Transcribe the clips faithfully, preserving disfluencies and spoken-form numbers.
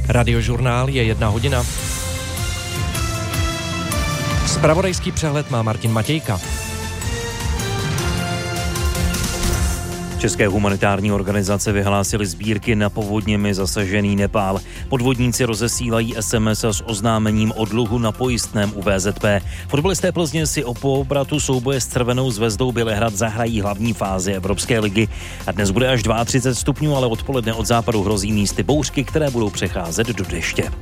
Radiožurnál je jedna hodina. Zpravodajský přehled má Martin Matějka. České humanitární organizace vyhlásily sbírky na povodněmi zasažený Nepál. Podvodníci rozesílají es em es s oznámením o dluhu na pojistném u vé zet pé. Fotbalisté Plzně si o poobratu souboje s Crvenou zvezdou Bělehrad zahrají hlavní fázi Evropské ligy. A dnes bude až třicet dva stupňů, ale odpoledne od západu hrozí místy bouřky, které budou přecházet do deště.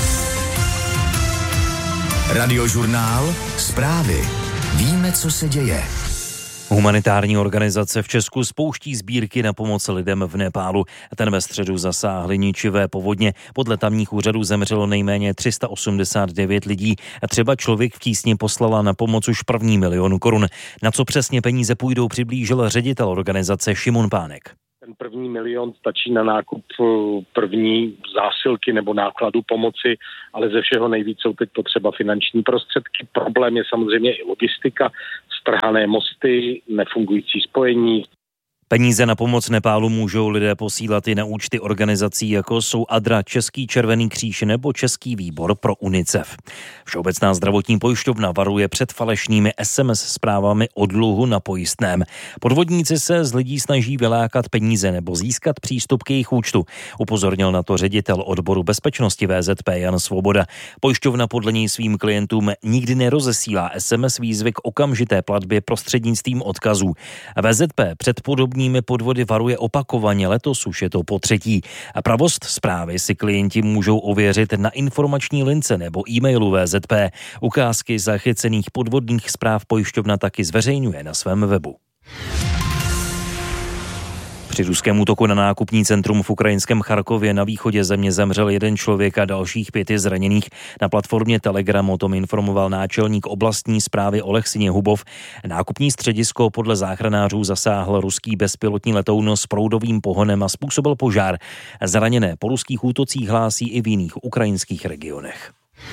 Radiožurnál, zprávy. Víme, co se děje. Humanitární organizace v Česku spouští sbírky na pomoc lidem v Nepálu. Ten ve středu zasáhly ničivé povodně. Podle tamních úřadů zemřelo nejméně tři sta osmdesát devět lidí. A třeba Člověk v tísni poslala na pomoc už první milion korun. Na co přesně peníze půjdou, přiblížil ředitel organizace Šimon Pánek. Ten první milion stačí na nákup první zásilky nebo nákladu pomoci, ale ze všeho nejvíc jsou teď potřeba finanční prostředky. Problém je samozřejmě i logistika, strhané mosty, nefungující spojení. Peníze na pomoc Nepálu můžou lidé posílat i na účty organizací, jako jsou Adra, Český červený kříž nebo Český výbor pro UNICEF. Všeobecná zdravotní pojišťovna varuje před falešnými es em es zprávami o dluhu na pojistném. Podvodníci se z lidí snaží vylákat peníze nebo získat přístup k jejich účtu. Upozornil na to ředitel odboru bezpečnosti vé zet pé Jan Svoboda. Pojišťovna podle něj svým klientům nikdy nerozesílá es em es výzvy k okamžité platbě prostřednictvím odkazů. vé zet pé před podobnými podvody varuje opakovaně, letos už je to po třetí. A pravost zprávy si klienti můžou ověřit na informační lince nebo e-mailu vé zet pé. Ukázky zachycených podvodných zpráv pojišťovna taky zveřejňuje na svém webu. Při ruském útoku na nákupní centrum v ukrajinském Charkově na východě země zemřel jeden člověk a dalších pěti zraněných. Na platformě Telegram o tom informoval náčelník oblastní správy Oleh Siněhubov. Nákupní středisko podle záchranářů zasáhl ruský bezpilotní letoun s proudovým pohonem a způsobil požár. Zraněné po ruských útocích hlásí i v jiných ukrajinských regionech.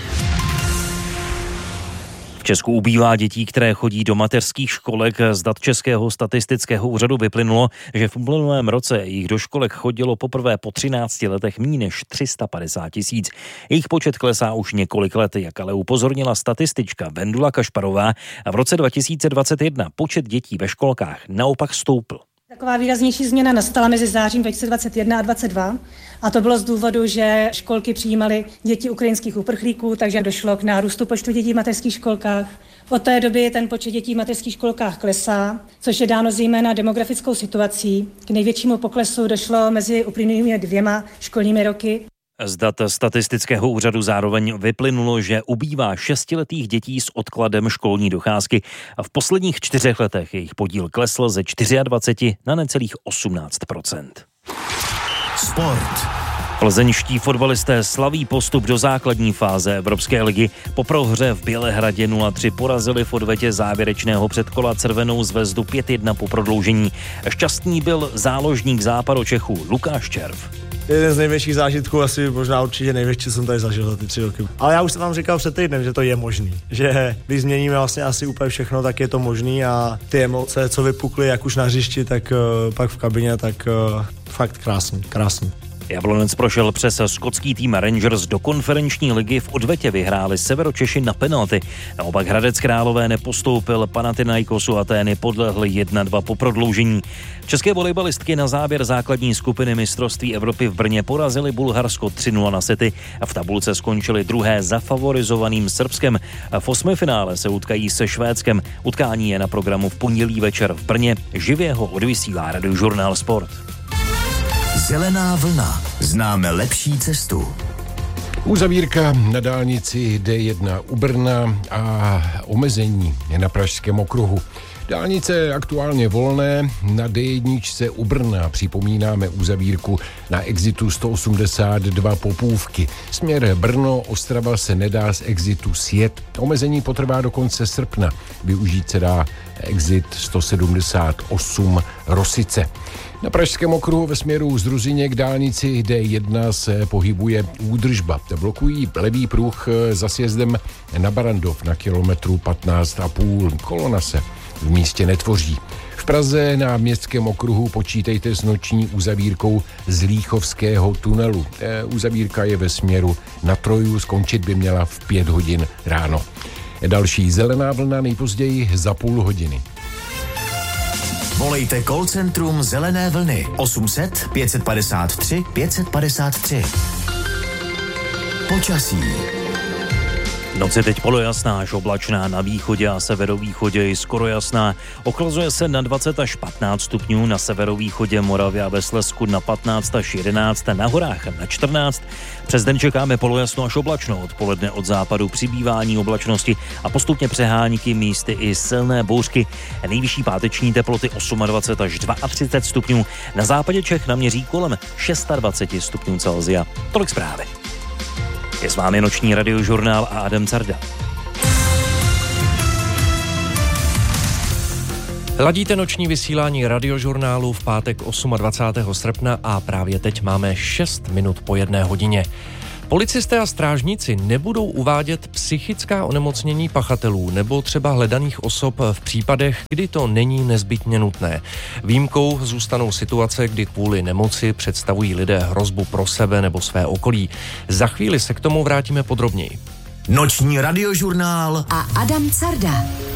V Česku ubývá dětí, které chodí do mateřských školek. Z dat Českého statistického úřadu vyplynulo, že v uplynulém roce jich do školek chodilo poprvé po třinácti letech méně než tři sta padesát tisíc. Jejich počet klesá už několik let, jak ale upozornila statistička Vendula Kašparová. A v roce dva tisíce dvacet jedna počet dětí ve školkách naopak stoupl. Taková výraznější změna nastala mezi zářím dva tisíce dvacet jedna a dvacet dva a to bylo z důvodu, že školky přijímaly děti ukrajinských uprchlíků, takže došlo k nárůstu počtu dětí v mateřských školkách. Od té doby ten počet dětí v mateřských školkách klesá, což je dáno zejména demografickou situací. K největšímu poklesu došlo mezi uplynulými dvěma školními roky. Z dat statistického úřadu zároveň vyplynulo, že ubývá šestiletých dětí s odkladem školní docházky a v posledních čtyřech letech jejich podíl klesl ze dvacet čtyři na necelých osmnáct procent. Sport. Plzeňští fotbalisté slaví postup do základní fáze Evropské ligy. Po prohře v Bělehradě nula tři porazili v odvetě závěrečného předkola Crvenou zvezdu pět jedna po prodloužení. Šťastný byl záložník Západočechů Lukáš Červ. Jeden z největších zážitků, asi možná určitě největší, jsem tady zažil za ty tři roky. Ale já už jsem vám říkal před týdnem, že to je možný. Že když změníme vlastně asi úplně všechno, tak je to možný a ty emoce, co vypukly, jak už na hřišti, tak uh, pak v kabině, tak uh, fakt krásný, krásný. Jablonec prošel přes skotský tým Rangers do konferenční ligy, v odvetě vyhráli Severočeši na penalty. Naopak Hradec Králové nepostoupil, Panathinaikosu Atény podlehli jedna dva po prodloužení. České volejbalistky na závěr základní skupiny mistrovství Evropy v Brně porazili Bulharsko tři nula na sety a v tabulce skončili druhé za favorizovaným Srbskem. V osmifinále se utkají se Švédskem. Utkání je na programu v pondělí večer v Brně. Živě ho odvysílá Radiožurnál Sport. Zelená vlna. Známe lepší cestu. Uzavírka na dálnici D jedna u Brna a omezení na Pražském okruhu. Dálnice je aktuálně volné, na D jedna u Brna připomínáme uzavírku na exitu sto osmdesát dva Popůvky. Směr Brno, Ostrava se nedá z exitu sjet. Omezení potrvá do konce srpna. Využít se dá exit sto sedmdesát osm Rosice. Na Pražském okruhu ve směru z Ruzyně k dálnici D jedna se pohybuje údržba. Blokují levý pruh za sjezdem na Barandov na kilometru patnáct a půl. Kolona se v místě netvoří. V V Praze na městském okruhu počítejte s noční uzavírkou z Líchovského tunelu. E, uzavírka je ve směru na Troju, skončit by měla v pět hodin ráno. Další zelená vlna nejpozději za půl hodiny. Volejte call centrum Zelené vlny osm set pět padesát tři pět padesát tři. Počasí. Noc je teď polojasná až oblačná, na východě a severovýchodě i skoro jasná. Ochlazuje se na dvacet až patnáct stupňů, na severovýchodě Moravě a ve Slezsku na patnáct až jedenáct, na horách na čtrnáct. Přes den čekáme polojasno až oblačno, odpoledne od západu přibývání oblačnosti a postupně přehánky, místy i silné bouřky. Nejvyšší páteční teploty dvacet osm až třicet dva stupňů, na západě Čech naměří kolem dvacet šest stupňů Celsia. Tolik zprávy. Je s vámi noční radiožurnál a Adam Carda. Ladíte noční vysílání radiožurnálu v pátek dvacátého osmého srpna a právě teď máme šest minut po jedné hodině. Policisté a strážníci nebudou uvádět psychická onemocnění pachatelů nebo třeba hledaných osob v případech, kdy to není nezbytně nutné. Výjimkou zůstanou situace, kdy kvůli nemoci představují lidé hrozbu pro sebe nebo své okolí. Za chvíli se k tomu vrátíme podrobněji. Noční radiožurnál a Adam Carda.